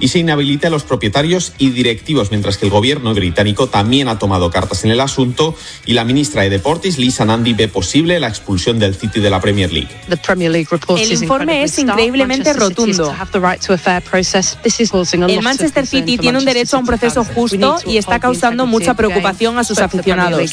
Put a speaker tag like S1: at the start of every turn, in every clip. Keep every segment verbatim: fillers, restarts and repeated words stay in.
S1: y se inhabilite a los propietarios y directivos, mientras que el gobierno británico también ha tomado cartas en el asunto y la ministra de Deportes, Lisa Nandy, ve posible la expulsión del City de la Premier League.
S2: El informe es increíblemente rotundo. El Manchester City tiene un derecho a un proceso justo y está causando mucha preocupación a sus aficionados.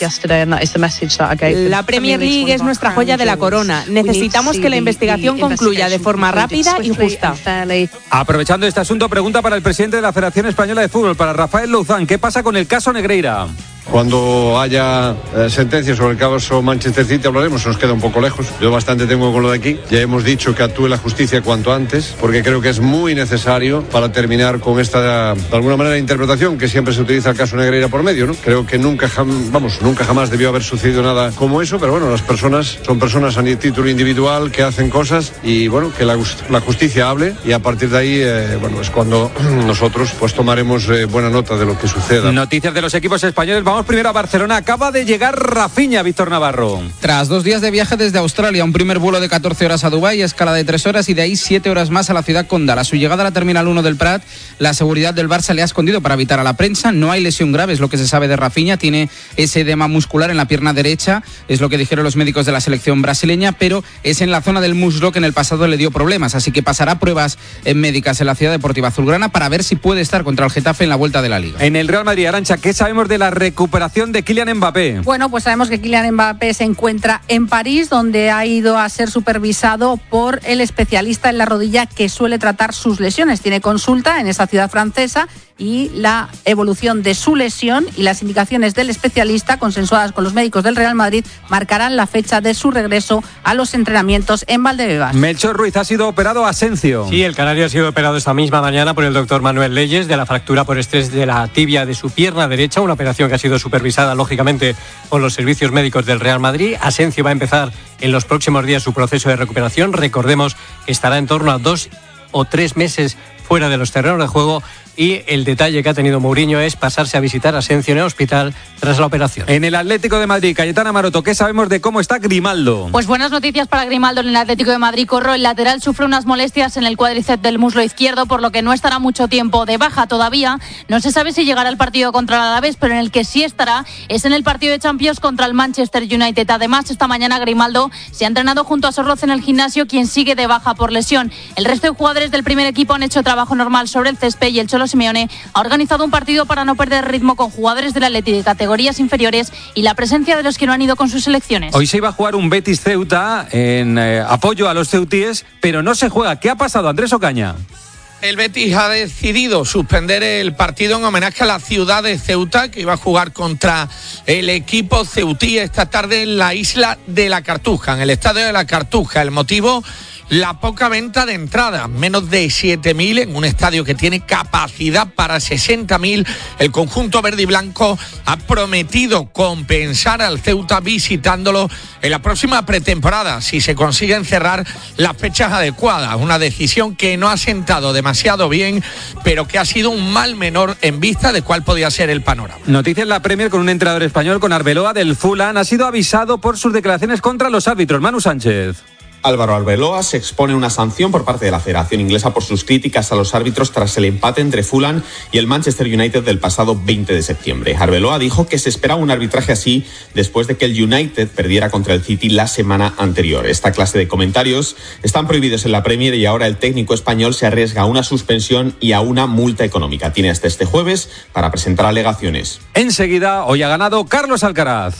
S2: La Premier League es nuestra joya de la corona. Necesitamos que la investigación concluya de forma rápida y justa.
S3: Aprovechando este asunto, pregunta para el presidente de la Federación Española de Fútbol, para Rafael Louzán. ¿Qué pasa con el caso Negreira?
S4: Cuando haya eh, sentencia sobre el caso Manchester City hablaremos, nos queda un poco lejos. Yo bastante tengo con lo de aquí. Ya hemos dicho que actúe la justicia cuanto antes, porque creo que es muy necesario para terminar con esta, de alguna manera, interpretación que siempre se utiliza el caso Negreira por medio, ¿no? Creo que nunca, jam, vamos, nunca jamás debió haber sucedido nada como eso, pero bueno, las personas son personas a título individual que hacen cosas y bueno, que la, la justicia hable y a partir de ahí, eh, bueno, es cuando nosotros pues tomaremos eh, buena nota de lo que suceda.
S3: Noticias de los equipos españoles. Vamos primero a Barcelona. Acaba de llegar Rafinha, Víctor Navarro.
S5: Tras dos días de viaje desde Australia, un primer vuelo de catorce horas a Dubái, escala de tres horas y de ahí siete horas más a la ciudad condal. A su llegada a la Terminal uno del Prat, la seguridad del Barça le ha escondido para evitar a la prensa. No hay lesión grave, es lo que se sabe de Rafinha. Tiene ese edema muscular en la pierna derecha, es lo que dijeron los médicos de la selección brasileña, pero es en la zona del muslo que en el pasado le dio problemas, así que pasará pruebas médicas en la Ciudad Deportiva Azulgrana para ver si puede estar contra el Getafe en la vuelta de la Liga.
S3: En el Real Madrid, Arantxa, ¿qué sabemos de la recuperación de Kylian Mbappé?
S6: Bueno, pues sabemos que Kylian Mbappé se encuentra en París, donde ha ido a ser supervisado por el especialista en la rodilla que suele tratar sus lesiones. Tiene consulta en esa ciudad francesa y la evolución de su lesión y las indicaciones del especialista, consensuadas con los médicos del Real Madrid, marcarán la fecha de su regreso a los entrenamientos en Valdebebas.
S3: Melchor Ruiz, ha sido operado Asensio.
S7: Sí, el canario ha sido operado esta misma mañana por el doctor Manuel Leyes de la fractura por estrés de la tibia de su pierna derecha, una operación que ha sido supervisada lógicamente por los servicios médicos del Real Madrid. Asensio va a empezar en los próximos días su proceso de recuperación. Recordemos que estará en torno a dos o tres meses fuera de los terrenos de juego. Y el detalle que ha tenido Mourinho es pasarse a visitar a Asensio en el hospital tras la operación.
S3: En el Atlético de Madrid, Cayetana Maroto, ¿qué sabemos de cómo está Grimaldo?
S8: Pues buenas noticias para Grimaldo en el Atlético de Madrid. Corro, el lateral sufre unas molestias en el cuádriceps del muslo izquierdo, por lo que no estará mucho tiempo de baja todavía. No se sabe si llegará al partido contra el Alavés, pero en el que sí estará es en el partido de Champions contra el Manchester United. Además, esta mañana Grimaldo se ha entrenado junto a Sorloz en el gimnasio, quien sigue de baja por lesión. El resto de jugadores del primer equipo han hecho trabajo normal sobre el césped y el Cholo Simeone ha organizado un partido para no perder ritmo con jugadores del Atleti de categorías inferiores y la presencia de los que no han ido con sus selecciones.
S3: Hoy se iba a jugar un Betis Ceuta en eh, apoyo a los ceutíes, pero no se juega. ¿Qué ha pasado, Andrés Ocaña?
S9: El Betis ha decidido suspender el partido en homenaje a la ciudad de Ceuta, que iba a jugar contra el equipo ceutí esta tarde en la isla de la Cartuja, en el estadio de la Cartuja. El motivo: la poca venta de entradas, menos de siete mil en un estadio que tiene capacidad para sesenta mil. El conjunto verde y blanco ha prometido compensar al Ceuta visitándolo en la próxima pretemporada, si se consiguen cerrar las fechas adecuadas. Una decisión que no ha sentado demasiado bien, pero que ha sido un mal menor en vista de cuál podía ser el panorama.
S3: Noticias en la Premier con un entrenador español, con Arbeloa del Fulham. Ha sido avisado por sus declaraciones contra los árbitros. Manu Sánchez.
S1: Álvaro Arbeloa se expone a una sanción por parte de la Federación Inglesa por sus críticas a los árbitros tras el empate entre Fulham y el Manchester United del pasado veinte de septiembre. Arbeloa dijo que se esperaba un arbitraje así después de que el United perdiera contra el City la semana anterior. Esta clase de comentarios están prohibidos en la Premier y ahora el técnico español se arriesga a una suspensión y a una multa económica. Tiene hasta este jueves para presentar alegaciones.
S3: Enseguida, hoy ha ganado Carlos Alcaraz.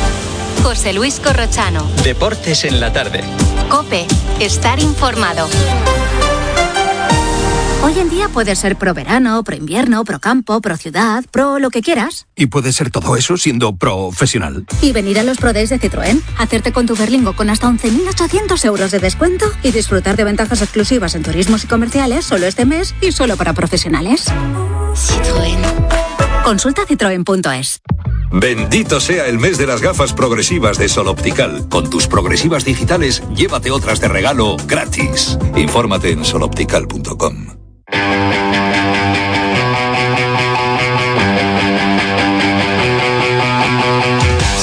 S10: José Luis Corrochano.
S11: Deportes en la tarde.
S10: COPE. Estar informado. Hoy en día puedes ser pro verano, pro invierno, pro campo, pro ciudad, pro lo que quieras.
S12: Y puedes ser todo eso siendo profesional.
S10: Y venir a los Pro Days de Citroën, hacerte con tu Berlingo con hasta once mil ochocientos euros de descuento y disfrutar de ventajas exclusivas en turismos y comerciales solo este mes y solo para profesionales. Citroën. Consulta citroen punto es.
S13: Bendito sea el mes de las gafas progresivas de Sol Optical. Con tus progresivas digitales, llévate otras de regalo gratis. Infórmate en sol optical punto com.
S3: Segunda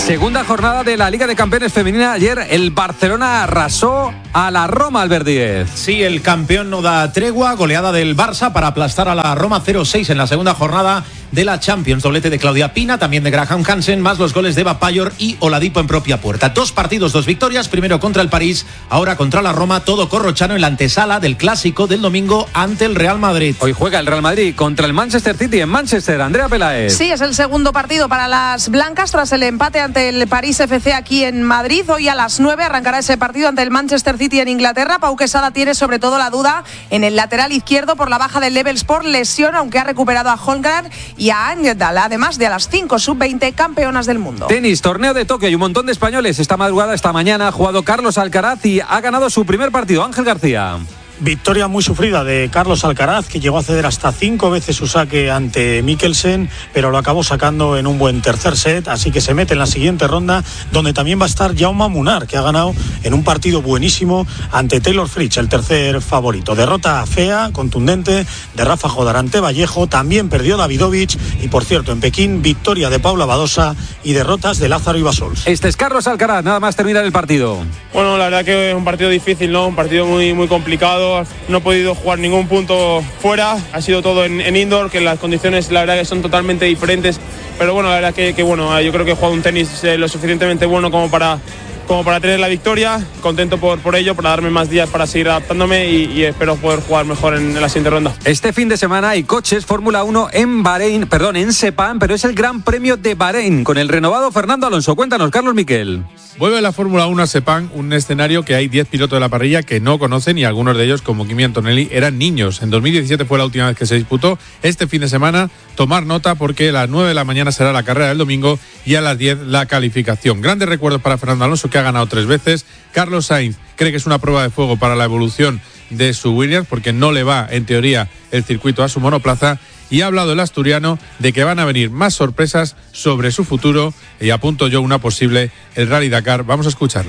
S3: segunda jornada de la Liga de Campeones Femenina. Ayer el Barcelona arrasó a la Roma, Albert Díez.
S11: Sí, el campeón no da tregua, goleada del Barça para aplastar a la Roma cero seis en la segunda jornada de la Champions. Doblete de Claudia Pina, también de Graham Hansen, más los goles de Eva Payor y Oladipo en propia puerta. Dos partidos, dos victorias, primero contra el París, ahora contra la Roma, todo corrochano en la antesala del clásico del domingo ante el Real Madrid.
S3: Hoy juega el Real Madrid contra el Manchester City en Manchester. Andrea Peláez.
S14: Sí, es el segundo partido para las blancas tras el empate ante el París F C aquí en Madrid. Hoy a las nueve arrancará ese partido ante el Manchester City en Inglaterra. Pau Quesada tiene sobre todo la duda en el lateral izquierdo por la baja del Levels por lesión, aunque ha recuperado a Holmgren y a Ángel, además de a las cinco sub veinte campeonas del mundo.
S3: Tenis, torneo de Tokio, hay un montón de españoles. Esta madrugada, esta mañana, ha jugado Carlos Alcaraz y ha ganado su primer partido. Ángel García.
S15: Victoria muy sufrida de Carlos Alcaraz, que llegó a ceder hasta cinco veces su saque ante Mikkelsen, pero lo acabó sacando en un buen tercer set, así que se mete en la siguiente ronda, donde también va a estar Jaume Munar, que ha ganado en un partido buenísimo ante Taylor Fritz, el tercer favorito. Derrota fea, contundente, de Rafa Jodar ante Vallejo, también perdió Davidovich, y por cierto, en Pekín, victoria de Paula Badosa y derrotas de Lázaro Ibasols.
S3: Este es Carlos Alcaraz, nada más terminar el partido.
S16: Bueno, la verdad que es un partido difícil, ¿no? Un partido muy, muy complicado. No he podido jugar ningún punto fuera, ha sido todo en, en indoor, que las condiciones la verdad que son totalmente diferentes, pero bueno, la verdad que, que bueno, yo creo que he jugado un tenis eh, lo suficientemente bueno como para, como para tener la victoria, contento por, por ello, para darme más días para seguir adaptándome y, y espero poder jugar mejor en, en la siguiente ronda.
S3: Este fin de semana hay coches Fórmula uno en Bahrein, perdón, en Sepang, pero es el Gran Premio de Bahrein con el renovado Fernando Alonso. Cuéntanos, Carlos Miquel.
S17: Vuelve la Fórmula uno a Sepang, un escenario que hay diez pilotos de la parrilla que no conocen y algunos de ellos, como Kimi Antonelli, eran niños. En dos mil diecisiete fue la última vez que se disputó. Este fin de semana, tomar nota porque a las nueve de la mañana será la carrera del domingo y a las diez la calificación. Grandes recuerdos para Fernando Alonso, que ha ganado tres veces. Carlos Sainz cree que es una prueba de fuego para la evolución de su Williams, porque no le va, en teoría, el circuito a su monoplaza. Y ha hablado el asturiano de que van a venir más sorpresas sobre su futuro y apunto yo una posible, el Rally Dakar. Vamos a escucharlo.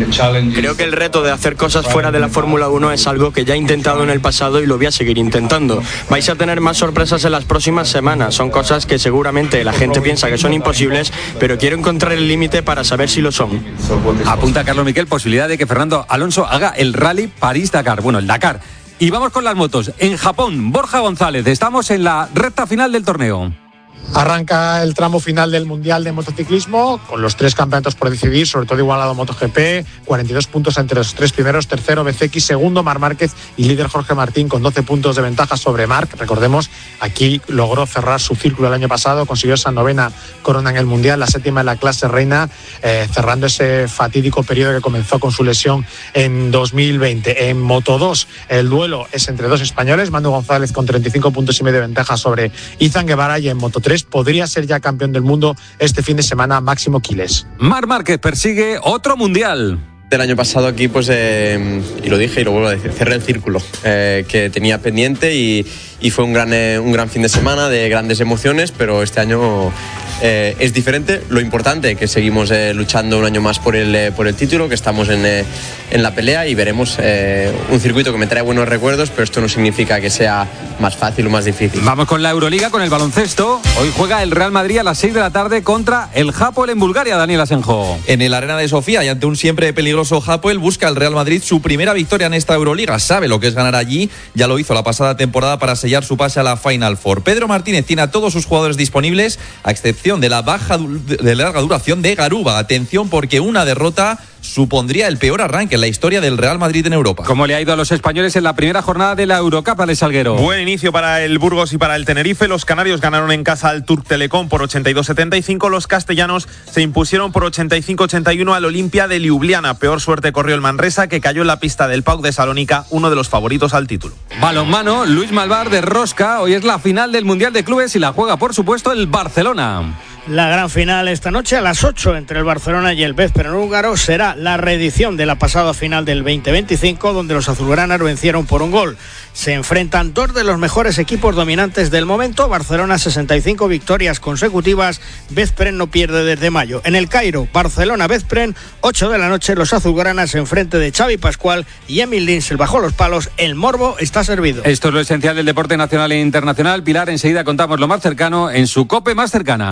S18: Creo que el reto de hacer cosas fuera de la Fórmula uno es algo que ya he intentado en el pasado y lo voy a seguir intentando. Vais a tener más sorpresas en las próximas semanas. Son cosas que seguramente la gente piensa que son imposibles, pero quiero encontrar el límite para saber si lo son.
S3: Apunta Carlos Miquel posibilidad de que Fernando Alonso haga el Rally París-Dakar. Bueno, el Dakar. Y vamos con las motos. En Japón, Borja González, estamos en la recta final del torneo.
S19: Arranca el tramo final del Mundial de Motociclismo, con los tres campeonatos por decidir, sobre todo igualado MotoGP, cuarenta y dos puntos entre los tres primeros, tercero B C X, segundo Marc Márquez y líder Jorge Martín con doce puntos de ventaja sobre Marc. Recordemos, aquí logró cerrar su círculo el año pasado, consiguió esa novena corona en el Mundial, la séptima en la clase reina, eh, cerrando ese fatídico periodo que comenzó con su lesión en dos mil veinte. En Moto dos, el duelo es entre dos españoles, Manu González con treinta y cinco puntos y medio de ventaja sobre Izan Guevara, y en Moto tres podría ser ya campeón del mundo este fin de semana Máximo Quiles.
S3: Marc Márquez persigue otro mundial.
S20: Del año pasado aquí, pues, eh, y lo dije y lo vuelvo a decir, cerré el círculo eh, que tenía pendiente y, y fue un gran, eh, un gran fin de semana de grandes emociones, pero este año eh, es diferente. Lo importante que seguimos eh, luchando un año más por el, eh, por el título, que estamos en, eh, en la pelea y veremos eh, un circuito que me trae buenos recuerdos, pero esto no significa que sea más fácil o más difícil.
S3: Vamos con la Euroliga, con el baloncesto. Hoy juega el Real Madrid a las seis de la tarde contra el Hapoel en Bulgaria, Daniel Asenjo.
S21: En el Arena de Sofía y ante un siempre peligroso Hapoel, busca el Real Madrid su primera victoria en esta Euroliga. Sabe lo que es ganar allí, ya lo hizo la pasada temporada para sellar su pase a la Final Four. Pedro Martínez tiene a todos sus jugadores disponibles, a excepción de la baja de larga duración de Garuba. Atención, porque una derrota supondría el peor arranque en la historia del Real Madrid en Europa.
S3: ¿Cómo le ha ido a los españoles en la primera jornada de la Eurocup, Alex Salguero?
S1: Buen inicio para el Burgos y para el Tenerife. Los canarios ganaron en casa al Turk Telecom por ochenta y dos setenta y cinco. Los castellanos se impusieron por ochenta y cinco ochenta y uno al Olimpia de Ljubljana. Peor suerte corrió el Manresa, que cayó en la pista del P A O K de Salónica, uno de los favoritos al título.
S3: Balonmano, Luis Malvar de Rosca. Hoy es la final del Mundial de Clubes y la juega, por supuesto, el Barcelona.
S22: La gran final esta noche a las ocho entre el Barcelona y el Veszprém húngaro será la reedición de la pasada final del veinte veinticinco, donde los azulgranas vencieron por un gol. Se enfrentan dos de los mejores equipos dominantes del momento. Barcelona sesenta y cinco victorias consecutivas, Veszprém no pierde desde mayo. En el Cairo, Barcelona-Veszprém, ocho de la noche, los azulgranas en frente de Xavi Pascual y Emil Linsel bajo los palos. El morbo está servido.
S3: Esto es lo esencial del deporte nacional e internacional. Pilar, enseguida contamos lo más cercano en su COPE más cercana.
S6: Gracias.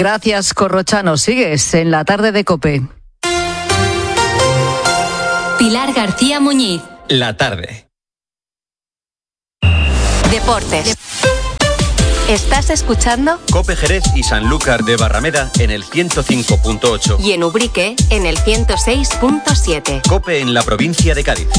S2: Gracias, Corrochano. Sigues en la tarde de COPE.
S4: Pilar García Muñiz.
S23: La tarde.
S4: Deportes. ¿Estás escuchando?
S23: COPE Jerez y Sanlúcar de Barrameda en el ciento cinco punto ocho.
S4: Y en Ubrique en el ciento seis punto siete.
S23: COPE en la provincia de Cádiz.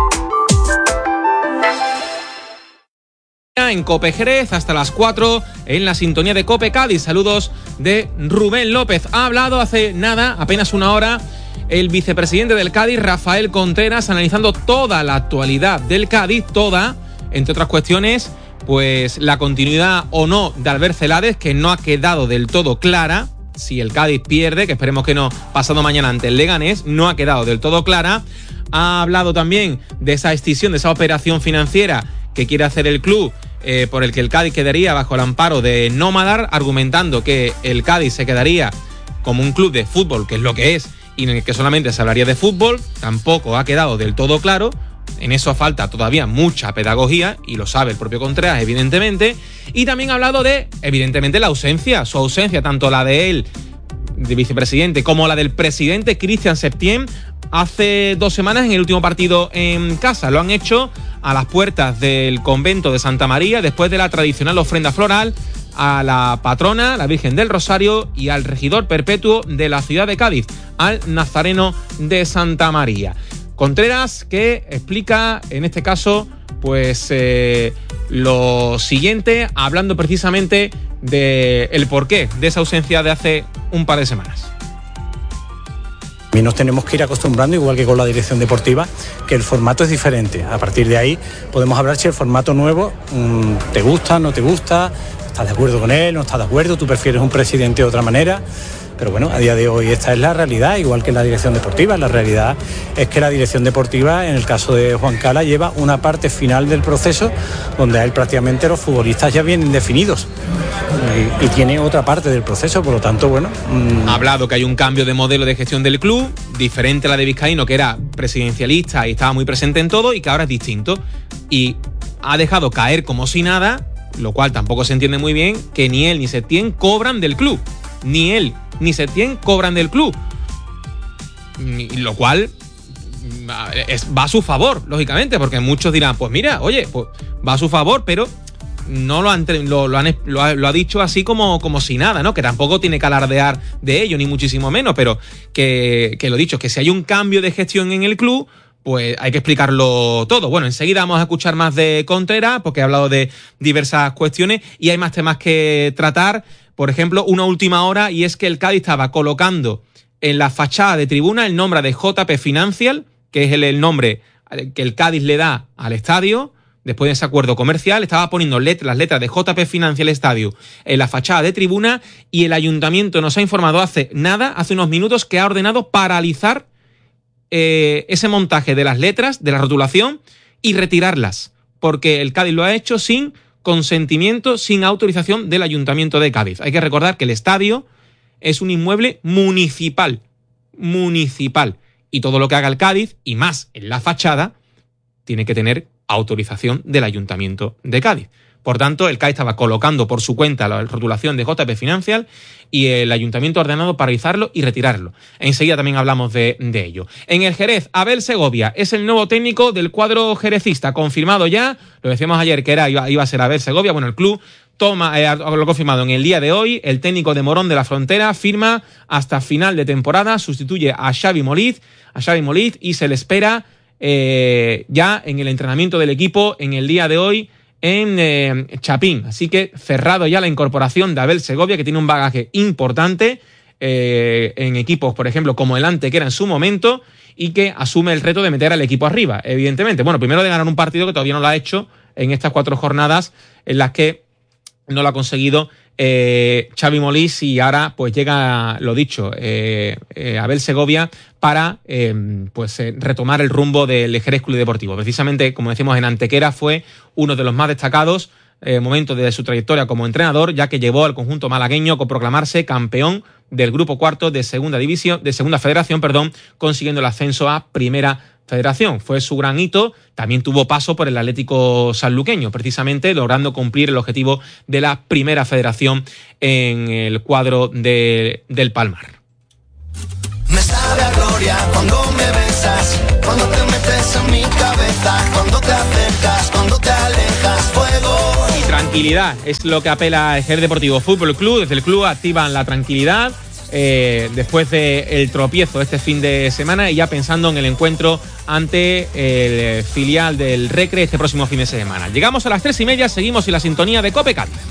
S24: En COPE Jerez hasta las cuatro en la sintonía de COPE Cádiz. Saludos de Rubén López. Ha hablado hace nada, apenas una hora, el vicepresidente del Cádiz, Rafael Contreras, analizando toda la actualidad del Cádiz, toda, entre otras cuestiones, pues la continuidad o no de Albert Celades, que no ha quedado del todo clara. Si el Cádiz pierde, que esperemos que no, pasado mañana ante el Leganés, no ha quedado del todo clara. Ha hablado también de esa escisión, de esa operación financiera que quiere hacer el club, eh, por el que el Cádiz quedaría bajo el amparo de Nómadar, argumentando que el Cádiz se quedaría como un club de fútbol, que es lo que es, y en el que solamente se hablaría de fútbol. Tampoco ha quedado del todo claro. En eso falta todavía mucha pedagogía, y lo sabe el propio Contreras, evidentemente. Y también ha hablado de, evidentemente, la ausencia, su ausencia, tanto la de él, de vicepresidente, como la del presidente Cristian Septién, hace dos semanas en el último partido en casa. Lo han hecho a las puertas del convento de Santa María, después de la tradicional ofrenda floral a la patrona, la Virgen del Rosario, y al regidor perpetuo de la ciudad de Cádiz, al Nazareno de Santa María. Contreras, que explica en este caso pues eh, lo siguiente, hablando precisamente del porqué de esa ausencia de hace un par de semanas.
S25: Y nos tenemos que ir acostumbrando, igual que con la dirección deportiva, que el formato es diferente. A partir de ahí podemos hablar si el formato nuevo mmm, te gusta, no te gusta, estás de acuerdo con él, no estás de acuerdo, tú prefieres un presidente de otra manera. Pero bueno, a día de hoy esta es la realidad, igual que la dirección deportiva. La realidad es que la dirección deportiva, en el caso de Juan Cala, lleva una parte final del proceso donde a él prácticamente los futbolistas ya vienen definidos, y, y tiene otra parte del proceso, por lo tanto, bueno... Mmm...
S24: Ha hablado que hay un cambio de modelo de gestión del club, diferente a la de Vizcaíno, que era presidencialista y estaba muy presente en todo, y que ahora es distinto. Y ha dejado caer como si nada, lo cual tampoco se entiende muy bien, que ni él ni Septién cobran del club. Ni él ni Septién cobran del club, lo cual es, va a su favor, lógicamente, porque muchos dirán, pues mira, oye, pues va a su favor, pero no lo han lo, lo, han, lo, ha, lo ha dicho así como, como si nada, ¿no? Que tampoco tiene que alardear de ello, ni muchísimo menos, pero que, que lo dicho, que si hay un cambio de gestión en el club, pues hay que explicarlo todo. Bueno, enseguida vamos a escuchar más de Contreras, porque ha hablado de diversas cuestiones y hay más temas que tratar. Por ejemplo, una última hora, y es que el Cádiz estaba colocando en la fachada de tribuna el nombre de J P Financial, que es el, el nombre que el Cádiz le da al estadio, después de ese acuerdo comercial. Estaba poniendo letras, las letras de J P Financial Estadio en la fachada de tribuna, y el ayuntamiento nos ha informado hace nada, hace unos minutos, que ha ordenado paralizar eh, ese montaje de las letras, de la rotulación, y retirarlas, porque el Cádiz lo ha hecho sin consentimiento, sin autorización del Ayuntamiento de Cádiz. Hay que recordar que el estadio es un inmueble municipal, municipal, y todo lo que haga el Cádiz, y más en la fachada, tiene que tener autorización del Ayuntamiento de Cádiz. Por tanto, el Cádiz estaba colocando por su cuenta la rotulación de J P Financial, y el Ayuntamiento ha ordenado paralizarlo y retirarlo. Enseguida también hablamos de, de ello. En el Jerez, Abel Segovia es el nuevo técnico del cuadro jerecista, confirmado ya. Lo decíamos ayer que era iba, iba a ser Abel Segovia. Bueno, el club toma, eh, lo ha confirmado en el día de hoy. El técnico de Morón de la Frontera firma hasta final de temporada, sustituye a Xavi Moliz, a Xavi Moliz y se le espera eh, ya en el entrenamiento del equipo en el día de hoy en eh, Chapín. Así que cerrado ya la incorporación de Abel Segovia, que tiene un bagaje importante eh, en equipos, por ejemplo, como el Antequera en su momento, y que asume el reto de meter al equipo arriba, evidentemente. Bueno, primero de ganar un partido que todavía no lo ha hecho en estas cuatro jornadas en las que no lo ha conseguido eh, Xavi Molís, y ahora pues llega, lo dicho, eh, eh, Abel Segovia para eh, pues eh, retomar el rumbo del Jerez Club Deportivo. Precisamente, como decimos, en Antequera fue uno de los más destacados eh, momentos de su trayectoria como entrenador, ya que llevó al conjunto malagueño a proclamarse campeón del grupo cuarto de segunda división, de segunda federación, perdón, consiguiendo el ascenso a primera federación. Fue su gran hito, también tuvo paso por el Atlético sanluqueño, precisamente logrando cumplir el objetivo de la primera federación en el cuadro de, del Palmar.
S5: Me sabe a gloria cuando me besas, cuando te metes en mi cabeza, cuando te acercas, cuando te alejas, fuego.
S24: Y tranquilidad, es lo que apela el Jerez Deportivo Fútbol Club. Desde el club activan la tranquilidad eh, después del tropiezo este fin de semana y ya pensando en el encuentro ante el filial del Recre este próximo fin de semana. Llegamos a las tres y media, seguimos en la sintonía de COPE Cádiz.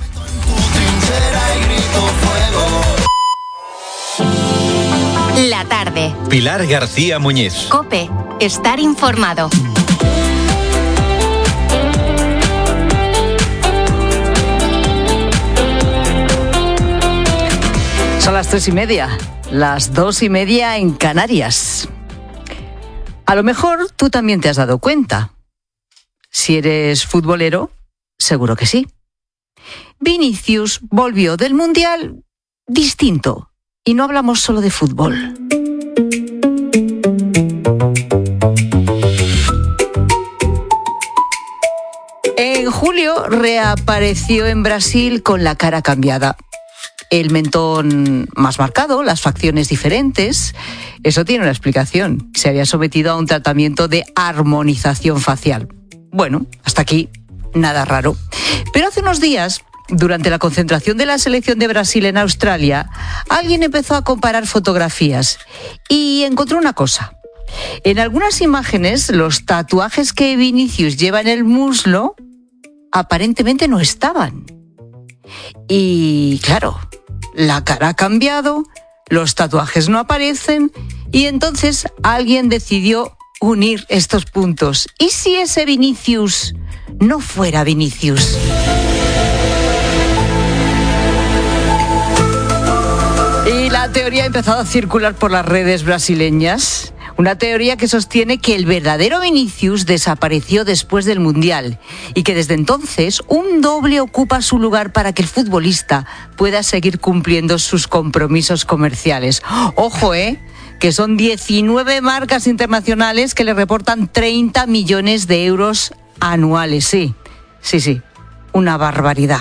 S4: La tarde.
S23: Pilar García Muñiz.
S4: COPE. Estar informado.
S2: Son las tres y media, las dos y media en Canarias. A lo mejor tú también te has dado cuenta. Si eres futbolero, seguro que sí. Vinicius volvió del Mundial distinto. Y no hablamos solo de fútbol. En julio reapareció en Brasil con la cara cambiada. El mentón más marcado, las facciones diferentes. Eso tiene una explicación. Se había sometido a un tratamiento de armonización facial. Bueno, hasta aquí nada raro. Pero hace unos días, durante la concentración de la selección de Brasil en Australia, alguien empezó a comparar fotografías y encontró una cosa. En algunas imágenes, los tatuajes que Vinicius lleva en el muslo aparentemente no estaban. Y claro, la cara ha cambiado, los tatuajes no aparecen y entonces alguien decidió unir estos puntos. ¿Y si ese Vinicius no fuera Vinicius? Y la teoría ha empezado a circular por las redes brasileñas. Una teoría que sostiene que el verdadero Vinicius desapareció después del Mundial y que desde entonces un doble ocupa su lugar para que el futbolista pueda seguir cumpliendo sus compromisos comerciales. Ojo, ¿eh? Que son diecinueve marcas internacionales que le reportan treinta millones de euros anuales. Sí, sí, sí, una barbaridad.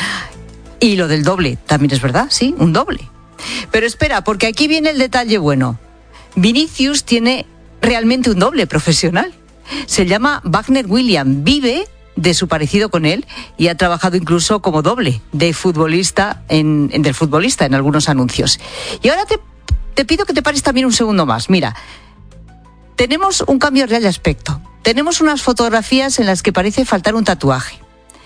S2: Y lo del doble también es verdad, sí, un doble. Pero espera, porque aquí viene el detalle bueno. Vinicius tiene realmente un doble profesional. Se llama Wagner William, vive de su parecido con él y ha trabajado incluso como doble de futbolista en, en del futbolista en algunos anuncios. Y ahora te, te pido que te pares también un segundo más. Mira, tenemos un cambio real de aspecto. Tenemos unas fotografías en las que parece faltar un tatuaje.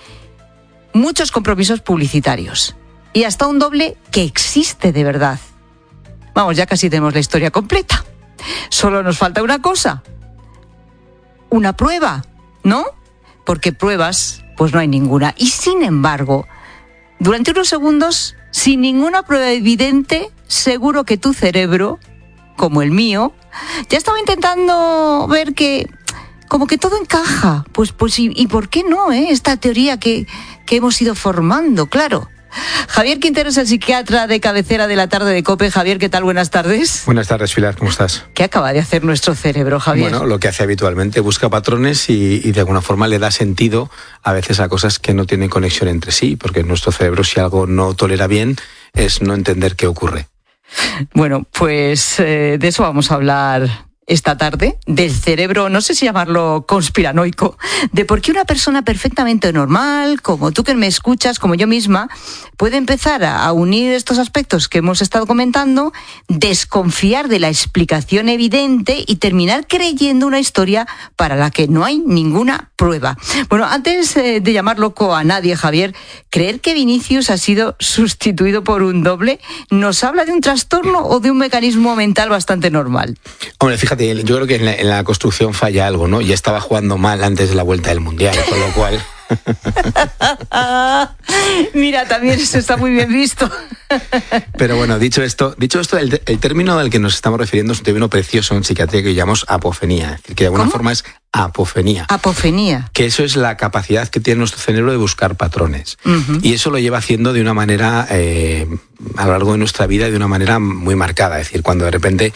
S2: Muchos compromisos publicitarios. Y hasta un doble que existe de verdad. Vamos, ya casi tenemos la historia completa. Solo nos falta una cosa. Una prueba, ¿no? Porque pruebas, pues no hay ninguna. Y sin embargo, durante unos segundos, sin ninguna prueba evidente, seguro que tu cerebro, como el mío, ya estaba intentando ver que como que todo encaja. Pues, pues ¿y, y por qué no, eh? Esta teoría que, que hemos ido formando, claro. Javier Quintero es el psiquiatra de cabecera de la tarde de COPE. Javier, ¿qué tal? Buenas tardes.
S7: Buenas tardes, Pilar, ¿cómo estás?
S2: ¿Qué acaba de hacer nuestro cerebro, Javier?
S7: Bueno, lo que hace habitualmente, busca patrones y, y de alguna forma le da sentido a veces a cosas que no tienen conexión entre sí, porque nuestro cerebro, si algo no tolera bien, es no entender qué ocurre.
S2: Bueno, pues eh, de eso vamos a hablar esta tarde, del cerebro, no sé si llamarlo conspiranoico, de por qué una persona perfectamente normal, como tú que me escuchas, como yo misma, puede empezar a unir estos aspectos que hemos estado comentando, desconfiar de la explicación evidente y terminar creyendo una historia para la que no hay ninguna prueba. Bueno, antes eh, de llamar loco a nadie, Javier, creer que Vinicius ha sido sustituido por un doble, ¿nos habla de un trastorno o de un mecanismo mental bastante normal?
S7: Hombre, fíjate, yo creo que en la, en la construcción falla algo, ¿no? Ya estaba jugando mal antes de la vuelta del Mundial, con lo cual...
S2: Mira, también eso está muy bien visto.
S7: Pero bueno, dicho esto, dicho esto, el, el término al que nos estamos refiriendo es un término precioso en psiquiatría que llamamos apofenía, es decir, que de alguna
S2: ¿Cómo?
S7: forma es apofenía.
S2: Apofenía.
S7: Que eso es la capacidad que tiene nuestro cerebro de buscar patrones. Uh-huh. Y eso lo lleva haciendo de una manera, eh, a lo largo de nuestra vida, de una manera muy marcada. Es decir, cuando de repente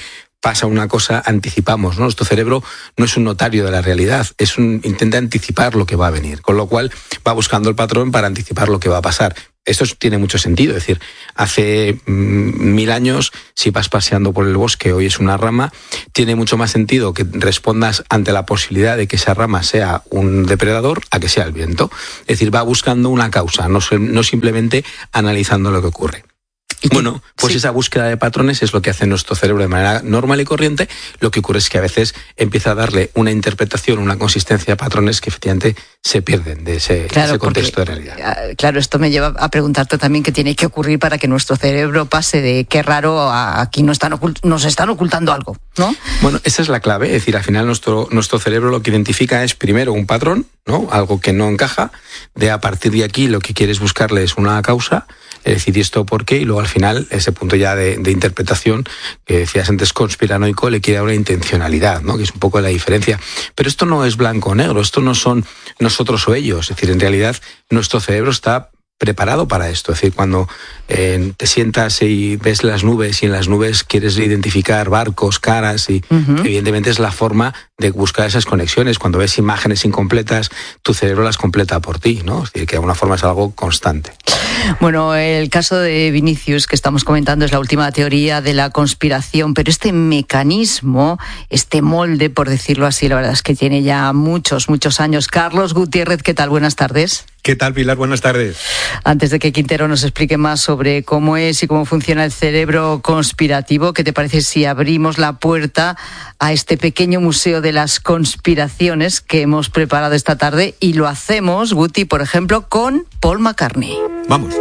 S7: pasa una cosa, anticipamos, ¿no? Nuestro cerebro no es un notario de la realidad, es un, intenta anticipar lo que va a venir, con lo cual va buscando el patrón para anticipar lo que va a pasar. Esto tiene mucho sentido, es decir, hace mmm, mil años, si vas paseando por el bosque, hoy es una rama, tiene mucho más sentido que respondas ante la posibilidad de que esa rama sea un depredador a que sea el viento. Es decir, va buscando una causa, no, no simplemente analizando lo que ocurre. Bueno, pues sí. Esa búsqueda de patrones es lo que hace nuestro cerebro de manera normal y corriente. Lo que ocurre es que a veces empieza a darle una interpretación, una consistencia a patrones que efectivamente se pierden de ese, claro, ese contexto porque, de realidad.
S2: Claro, esto me lleva a preguntarte también qué tiene que ocurrir para que nuestro cerebro pase de qué raro a aquí nos están, ocult- nos están ocultando algo, ¿no?
S7: Bueno, esa es la clave. Es decir, al final nuestro, nuestro cerebro lo que identifica es primero un patrón, ¿no? Algo que no encaja. De a partir de aquí lo que quieres buscarle es una causa. Es decir, ¿y esto por qué? Y luego al final, ese punto ya de, de interpretación, que decías antes conspiranoico, le quiere dar una intencionalidad, ¿no? Que es un poco la diferencia. Pero esto no es blanco o negro, esto no son nosotros o ellos. Es decir, en realidad nuestro cerebro está preparado para esto. Es decir, cuando eh, te sientas y ves las nubes y en las nubes quieres identificar barcos, caras y uh-huh. evidentemente es la forma de buscar esas conexiones. Cuando ves imágenes incompletas, tu cerebro las completa por ti, ¿no? Es decir, que de alguna forma es algo constante.
S2: Bueno, el caso de Vinicius que estamos comentando es la última teoría de la conspiración, pero este mecanismo, este molde, por decirlo así, la verdad es que tiene ya muchos, muchos años. Carlos Gutiérrez, ¿qué tal? Buenas tardes.
S8: ¿Qué tal, Pilar? Buenas tardes.
S2: Antes de que Quintero nos explique más sobre cómo es y cómo funciona el cerebro conspirativo, ¿qué te parece si abrimos la puerta a este pequeño museo de las conspiraciones que hemos preparado esta tarde? Y lo hacemos, Guti, por ejemplo, con Paul McCartney.
S8: Vamos.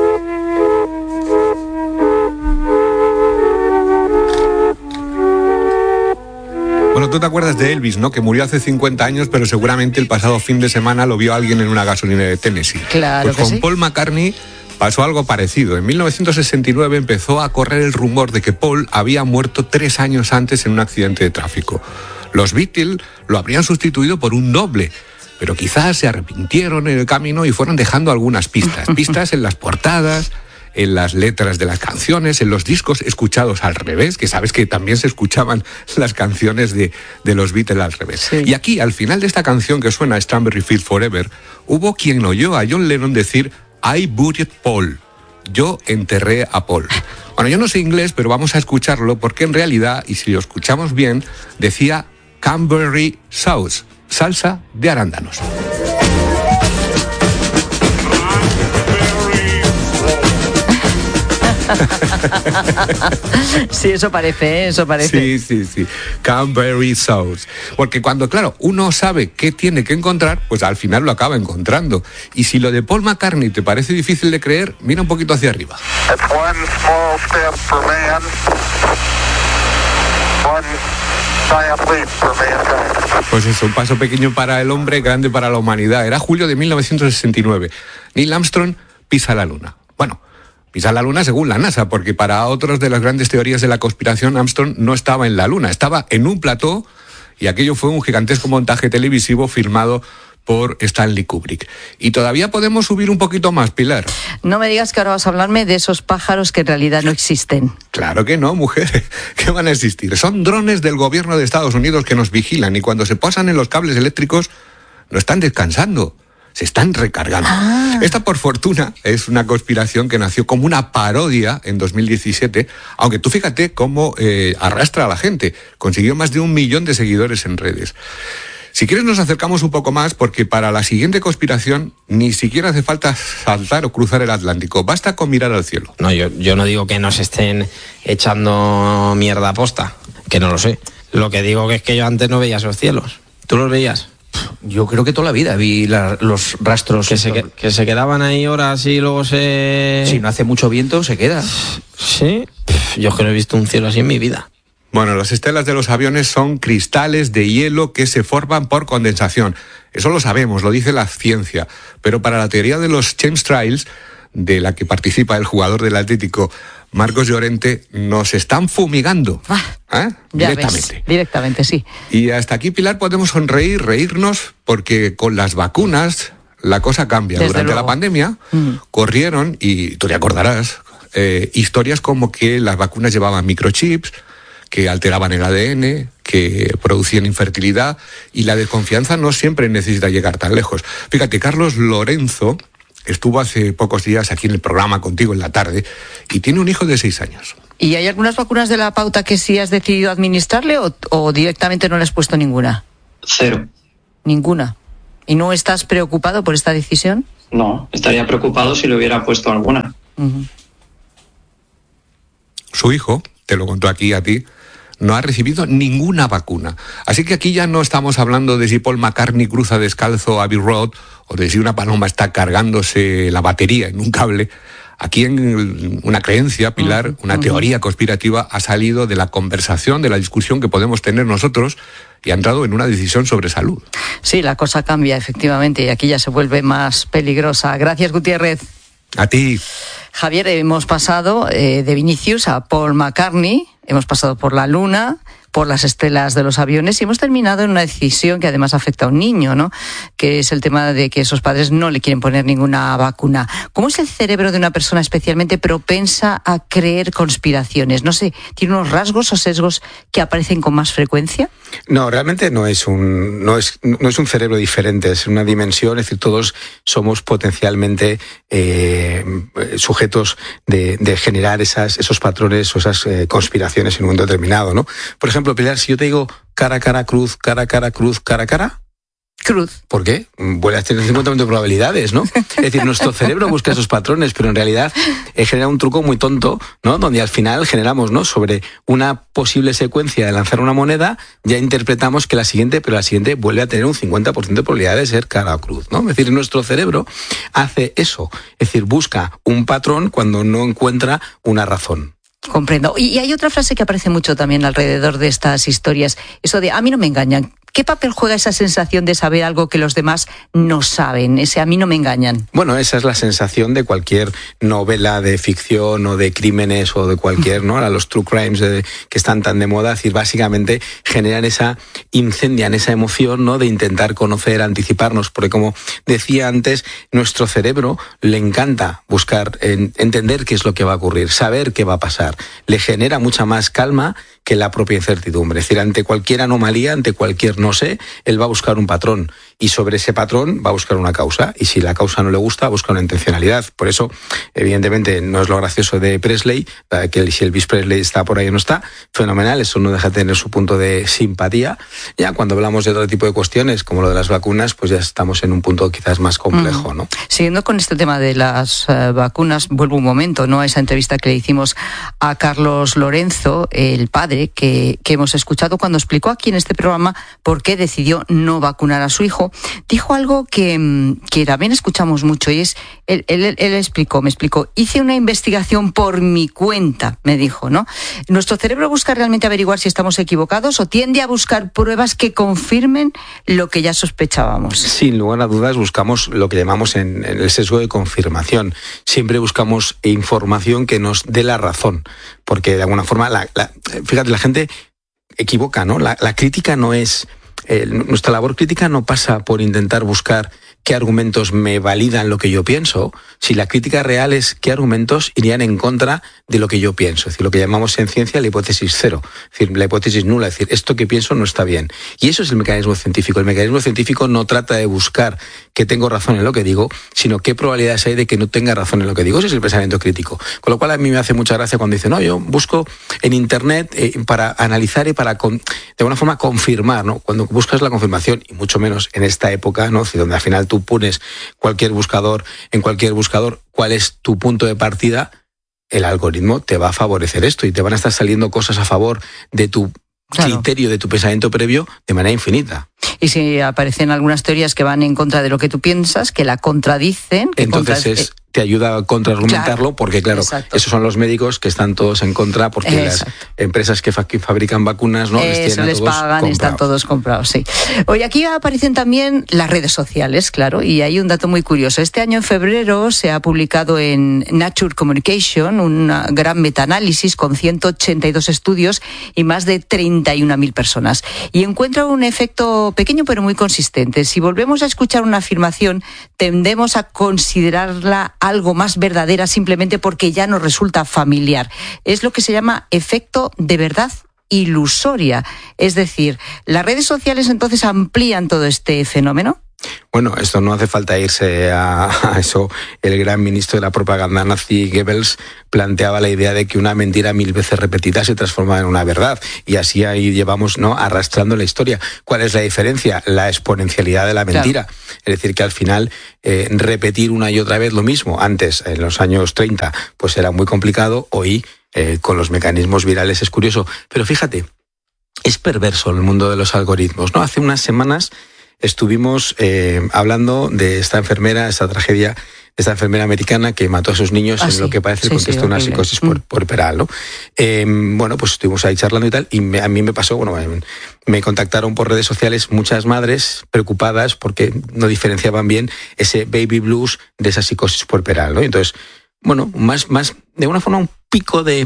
S8: Bueno, tú te acuerdas de Elvis, ¿no? Que murió hace cincuenta años, pero seguramente el pasado fin de semana lo vio alguien en una gasolinera de Tennessee.
S2: Claro
S8: pues
S2: que
S8: con
S2: sí.
S8: Paul McCartney pasó algo parecido. En mil novecientos sesenta y nueve empezó a correr el rumor de que Paul había muerto tres años antes en un accidente de tráfico. Los Beatles lo habrían sustituido por un doble, pero quizás se arrepintieron en el camino y fueron dejando algunas pistas. Pistas en las portadas, en las letras de las canciones, en los discos escuchados al revés, que sabes que también se escuchaban las canciones de, de los Beatles al revés. Sí. Y aquí, al final de esta canción que suena Strawberry Fields Forever, hubo quien oyó a John Lennon decir I buried Paul. Yo enterré a Paul. Bueno, yo no sé inglés, pero vamos a escucharlo porque en realidad, y si lo escuchamos bien, decía Cranberry Sauce, salsa de arándanos.
S2: Sí, eso parece, ¿eh? Eso parece.
S8: Sí, sí, sí. Cranberry sauce. Porque cuando, claro, uno sabe qué tiene que encontrar, pues al final lo acaba encontrando. Y si lo de Paul McCartney te parece difícil de creer, mira un poquito hacia arriba.
S9: It's one small step for man, one giant leap for mankind.
S8: Pues eso, un paso pequeño para el hombre, grande para la humanidad. Era julio de mil novecientos sesenta y nueve. Neil Armstrong pisa la luna. Bueno, pisa la luna según la NASA, porque para otros de las grandes teorías de la conspiración, Armstrong no estaba en la luna, estaba en un plató y aquello fue un gigantesco montaje televisivo filmado por Stanley Kubrick. Y todavía podemos subir un poquito más, Pilar.
S2: No me digas que ahora vas a hablarme de esos pájaros que en realidad no existen.
S8: Claro que no, mujer. ¿Qué van a existir? Son drones del gobierno de Estados Unidos que nos vigilan y cuando se posan en los cables eléctricos no están descansando. Se están recargando. Ah. Esta, por fortuna, es una conspiración que nació como una parodia en dos mil diecisiete, aunque tú fíjate cómo eh, arrastra a la gente. Consiguió más de un millón de seguidores en redes. Si quieres nos acercamos un poco más, porque para la siguiente conspiración ni siquiera hace falta saltar o cruzar el Atlántico. Basta con mirar al cielo.
S10: No, yo, yo no digo que nos estén echando mierda a posta, que no lo sé. Lo que digo que es que yo antes no veía esos cielos. ¿Tú los veías?
S12: Yo creo que toda la vida vi la, los rastros.
S10: Que se, que, que se quedaban ahí horas y luego se...
S12: Si no hace mucho viento, se queda.
S10: Sí, yo es que no he visto un cielo así en mi vida.
S8: Bueno, las estelas de los aviones son cristales de hielo que se forman por condensación. Eso lo sabemos, lo dice la ciencia. Pero para la teoría de los chemtrails, de la que participa el jugador del Atlético, Marcos Llorente, nos están fumigando. ¿Eh?
S2: Ya
S8: directamente.
S2: Ves, directamente, sí.
S8: Y hasta aquí, Pilar, podemos sonreír, reírnos, porque con las vacunas la cosa cambia.
S2: Desde
S8: Durante
S2: luego.
S8: la pandemia
S2: Mm.
S8: corrieron, y tú te acordarás, eh, historias como que las vacunas llevaban microchips, que alteraban el A D N, que producían infertilidad, y la desconfianza no siempre necesita llegar tan lejos. Fíjate, Carlos Lorenzo estuvo hace pocos días aquí en el programa contigo en la tarde y tiene un hijo de seis años.
S2: ¿Y hay algunas vacunas de la pauta que sí has decidido administrarle o, o directamente no le has puesto ninguna?
S11: Cero.
S2: Ninguna. ¿Y no estás preocupado por esta decisión?
S11: No, estaría preocupado si le hubiera puesto alguna.
S2: Uh-huh.
S8: Su hijo, te lo contó aquí a ti, no ha recibido ninguna vacuna. Así que aquí ya no estamos hablando de si Paul McCartney cruza descalzo Abbey Road o de si una paloma está cargándose la batería en un cable. Aquí en una creencia, Pilar, una teoría conspirativa ha salido de la conversación, de la discusión que podemos tener nosotros y ha entrado en una decisión sobre salud.
S2: Sí, la cosa cambia efectivamente y aquí ya se vuelve más peligrosa. Gracias, Gutiérrez.
S8: A ti.
S2: Javier, hemos pasado eh, de Vinicius a Paul McCartney, hemos pasado por la luna, por las estelas de los aviones y hemos terminado en una decisión que además afecta a un niño, ¿no? Que es el tema de que esos padres no le quieren poner ninguna vacuna. ¿Cómo es el cerebro de una persona especialmente propensa a creer conspiraciones? No sé, ¿tiene unos rasgos o sesgos que aparecen con más frecuencia?
S7: No, realmente no es un no es no es un cerebro diferente, es una dimensión, es decir, todos somos potencialmente eh, sujetos de, de generar esas esos patrones o esas eh, conspiraciones en un momento determinado, ¿no? Por ejemplo, Pilar, si yo te digo cara, cara, cruz, cara, cara, cruz, cara, cara.
S2: Cruz.
S7: ¿Por qué? Vuelve a tener cincuenta por ciento de probabilidades, ¿no? Es decir, nuestro cerebro busca esos patrones, pero en realidad eh, genera un truco muy tonto, ¿no? Donde al final generamos, ¿no? Sobre una posible secuencia de lanzar una moneda, ya interpretamos que la siguiente, pero la siguiente vuelve a tener un cincuenta por ciento de probabilidades de ser cara o cruz, ¿no? Es decir, nuestro cerebro hace eso. Es decir, busca un patrón cuando no encuentra una razón.
S2: Comprendo. Y hay otra frase que aparece mucho también alrededor de estas historias, eso de a mí no me engañan. ¿Qué papel juega esa sensación de saber algo que los demás no saben? Ese a mí no me engañan.
S7: Bueno, esa es la sensación de cualquier novela de ficción o de crímenes o de cualquier, ¿no? A los true crimes de, que están tan de moda, es decir, básicamente generan esa, incendian esa emoción, ¿no? De intentar conocer, anticiparnos, porque como decía antes, nuestro cerebro le encanta buscar, en, entender qué es lo que va a ocurrir, saber qué va a pasar. Le genera mucha más calma que la propia incertidumbre. Es decir, ante cualquier anomalía, ante cualquier no sé, él va a buscar un patrón y sobre ese patrón va a buscar una causa y si la causa no le gusta, busca una intencionalidad. Por eso, evidentemente, no es lo gracioso de Presley, que si Elvis Presley está por ahí o no está, fenomenal, eso no deja de tener su punto de simpatía. Ya cuando hablamos de otro tipo de cuestiones, como lo de las vacunas, pues ya estamos en un punto quizás más complejo, ¿no?
S2: Siguiendo con este tema de las uh, vacunas, vuelvo un momento, ¿no? A esa entrevista que le hicimos a Carlos Lorenzo, el padre, que, que hemos escuchado cuando explicó aquí en este programa por qué decidió no vacunar a su hijo, dijo algo que, que también escuchamos mucho y es, él, él, él explicó, me explicó, hice una investigación por mi cuenta, me dijo, ¿no? ¿Nuestro cerebro busca realmente averiguar si estamos equivocados o tiende a buscar pruebas que confirmen lo que ya sospechábamos?
S7: Sin lugar a dudas buscamos lo que llamamos en, en el sesgo de confirmación. Siempre buscamos información que nos dé la razón, porque de alguna forma, la, la, fíjate, la gente equivoca, ¿no? La, la crítica no es... Eh, nuestra labor crítica no pasa por intentar buscar qué argumentos me validan lo que yo pienso, si la crítica real es qué argumentos irían en contra de lo que yo pienso, es decir, lo que llamamos en ciencia la hipótesis cero, es decir, la hipótesis nula, es decir, esto que pienso no está bien. Y eso es el mecanismo científico. El mecanismo científico no trata de buscar que tengo razón en lo que digo, sino qué probabilidades hay de que no tenga razón en lo que digo. Ese es el pensamiento crítico. Con lo cual a mí me hace mucha gracia cuando dicen, no, yo busco en Internet eh, para analizar y para, con, de alguna forma, confirmar, ¿no? Cuando buscas la confirmación, y mucho menos en esta época, ¿no? Si donde al final tú pones cualquier buscador, en cualquier buscador, cuál es tu punto de partida, el algoritmo te va a favorecer esto y te van a estar saliendo cosas a favor de tu claro. criterio, de tu pensamiento previo, de manera infinita.
S2: Y si aparecen algunas teorías que van en contra de lo que tú piensas, que la contradicen... Que
S7: Entonces contra... es... te ayuda a contraargumentarlo, claro, porque claro, exacto. esos son los médicos que están todos en contra, porque exacto. las empresas que, fa- que fabrican vacunas no les tienen a
S2: les
S7: todos
S2: pagan,
S7: comprados.
S2: Están todos comprados, sí. Hoy aquí aparecen también las redes sociales, claro, y hay un dato muy curioso. Este año en febrero se ha publicado en Nature Communication un gran metaanálisis con ciento ochenta y dos estudios y más de treinta y una mil personas. Y encuentra un efecto pequeño pero muy consistente. Si volvemos a escuchar una afirmación, tendemos a considerarla algo más verdadera simplemente porque ya nos resulta familiar. Es lo que se llama efecto de verdad ilusoria. Es decir, ¿las redes sociales entonces amplían todo este fenómeno?
S7: Bueno, esto no hace falta irse a, a eso. El gran ministro de la propaganda nazi, Goebbels, planteaba la idea de que una mentira mil veces repetida se transforma en una verdad. Y así ahí llevamos, ¿no?, arrastrando la historia. ¿Cuál es la diferencia? La exponencialidad de la mentira. Claro. Es decir, que al final eh, repetir una y otra vez lo mismo. Antes, en los años treinta, pues era muy complicado. Hoy, eh, con los mecanismos virales es curioso. Pero fíjate, es perverso el mundo de los algoritmos, ¿no? Hace unas semanas estuvimos eh, hablando de esta enfermera, esta tragedia, de esta enfermera americana que mató a sus niños ah, en sí. lo que parece sí, el contexto sí, de una psicosis mm. puerperal, ¿no? Eh, bueno, pues estuvimos ahí charlando y tal, y me, a mí me pasó, bueno, me, me contactaron por redes sociales muchas madres preocupadas porque no diferenciaban bien ese baby blues de esa psicosis puerperal, ¿no? Entonces, bueno, más, más de una forma un pico de,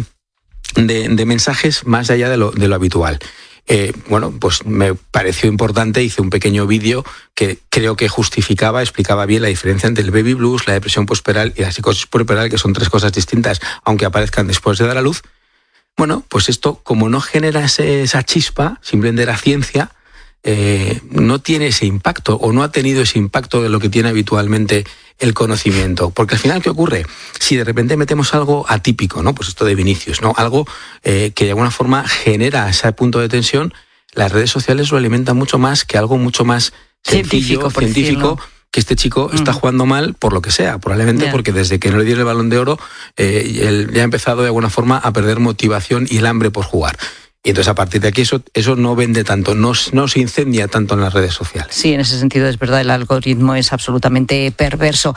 S7: de, de mensajes más allá de lo, de lo habitual. Eh, bueno, pues me pareció importante, hice un pequeño vídeo que creo que justificaba, explicaba bien la diferencia entre el baby blues, la depresión posperal y la psicosis puerperal, que son tres cosas distintas, aunque aparezcan después de dar a luz. Bueno, pues esto, como no genera ese, esa chispa, simplemente la ciencia, eh, no tiene ese impacto, o no ha tenido ese impacto de lo que tiene habitualmente el conocimiento. Porque al final, ¿qué ocurre? Si de repente metemos algo atípico, ¿no? Pues esto de Vinicius, ¿no? Algo eh, que de alguna forma genera ese punto de tensión, las redes sociales lo alimentan mucho más que algo mucho más sencillo, científico, científico que este chico mm. está jugando mal por lo que sea, probablemente yeah. porque desde que no le dieron el Balón de Oro, eh, él ya ha empezado de alguna forma a perder motivación y el hambre por jugar. Y entonces a partir de aquí eso, eso no vende tanto, no, no se incendia tanto en las redes sociales.
S2: Sí, en ese sentido es verdad, el algoritmo es absolutamente perverso.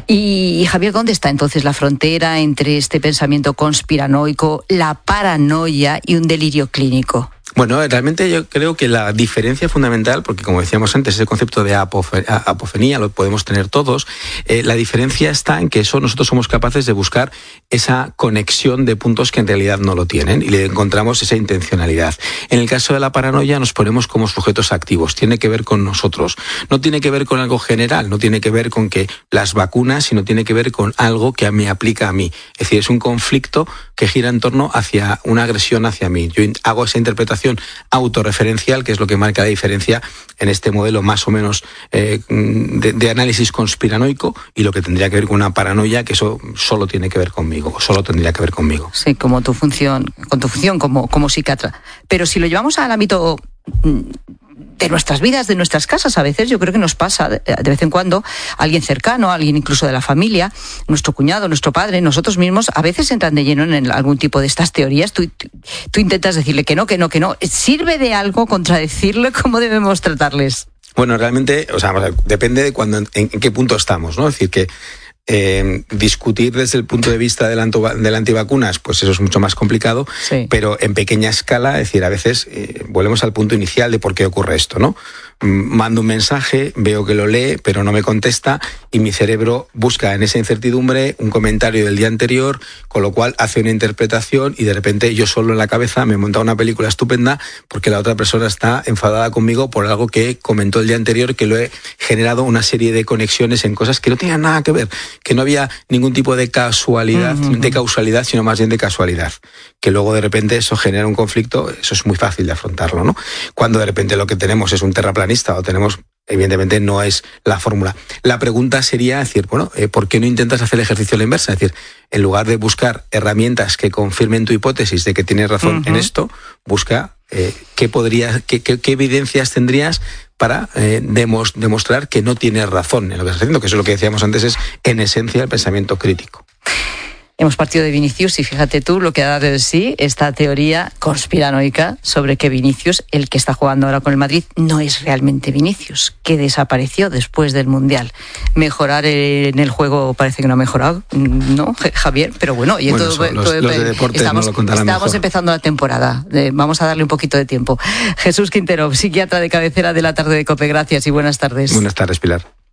S2: Y, y Javier, ¿dónde está entonces la frontera entre este pensamiento conspiranoico, la paranoia y un delirio clínico?
S7: Bueno, realmente yo creo que la diferencia fundamental, porque como decíamos antes, ese concepto de apofenía lo podemos tener todos, eh, la diferencia está en que eso nosotros somos capaces de buscar esa conexión de puntos que en realidad no lo tienen y le encontramos esa intencionalidad. En el caso de la paranoia nos ponemos como sujetos activos, tiene que ver con nosotros, no tiene que ver con algo general, no tiene que ver con que las vacunas, sino tiene que ver con algo que me aplica a mí. Es decir, es un conflicto que gira en torno hacia una agresión hacia mí. Yo hago esa interpretación autorreferencial, que es lo que marca la diferencia en este modelo más o menos eh, de, de análisis conspiranoico y lo que tendría que ver con una paranoia, que eso solo tiene que ver conmigo, solo tendría que ver conmigo.
S2: Sí, como tu función, con tu función como, como psiquiatra. Pero si lo llevamos al ámbito de nuestras vidas, de nuestras casas, a veces yo creo que nos pasa de, de vez en cuando, alguien cercano, alguien incluso de la familia, nuestro cuñado, nuestro padre, nosotros mismos, a veces entran de lleno en algún tipo de estas teorías. Tú, tú, tú intentas decirle que no, que no, que no. ¿Sirve de algo contradecirle? ¿Cómo debemos tratarles?
S7: Bueno, realmente, o sea, depende de cuando, en, en qué punto estamos, ¿no? Es decir, que Eh, discutir desde el punto de vista del, anto, del antivacunas, pues eso es mucho más complicado, sí. pero en pequeña escala, es decir, a veces eh, volvemos al punto inicial de por qué ocurre esto, ¿no? Mando un mensaje, veo que lo lee, pero no me contesta y mi cerebro busca en esa incertidumbre un comentario del día anterior, con lo cual hace una interpretación y de repente yo solo en la cabeza me monta una película estupenda porque la otra persona está enfadada conmigo por algo que comentó el día anterior, que lo he generado una serie de conexiones en cosas que no tenían nada que ver, que no había ningún tipo de casualidad, uh-huh. de causalidad, sino más bien de casualidad. Que luego de repente eso genera un conflicto, eso es muy fácil de afrontarlo, ¿no? Cuando de repente lo que tenemos es un terraplanista o tenemos, evidentemente no es la fórmula. La pregunta sería decir, bueno, eh, ¿por qué no intentas hacer el ejercicio a la inversa? Es decir, en lugar de buscar herramientas que confirmen tu hipótesis de que tienes razón uh-huh. en esto, busca eh, qué podrías, qué, qué, qué evidencias tendrías para eh, demos, demostrar que no tienes razón en lo que estás haciendo, que eso es lo que decíamos antes, es en esencia el pensamiento crítico.
S2: Hemos partido de Vinicius y fíjate tú lo que ha dado de sí esta teoría conspiranoica sobre que Vinicius, el que está jugando ahora con el Madrid, no es realmente Vinicius, que desapareció después del Mundial. Mejorar en el juego parece que no ha mejorado, ¿no, Javier? Pero bueno, y
S7: bueno,
S2: todo,
S7: los,
S2: todo,
S7: los de deportes
S2: estamos,
S7: no lo contarán
S2: estamos
S7: mejor.
S2: empezando la temporada, eh, vamos a darle un poquito de tiempo. Jesús Quintero, psiquiatra de cabecera de la tarde de COPE, gracias y buenas tardes.
S7: Buenas tardes, Pilar.